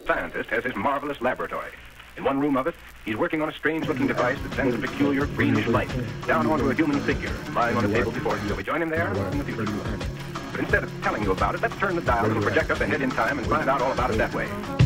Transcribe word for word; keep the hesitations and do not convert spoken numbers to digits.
scientist has his marvelous laboratory. In one room of it, he's working on a strange-looking device that sends a peculiar greenish light down onto a human figure lying on a table before him. Shall we join him there in the future? But instead of telling you about it, let's turn the dial to project us ahead in time and find out all about it that way.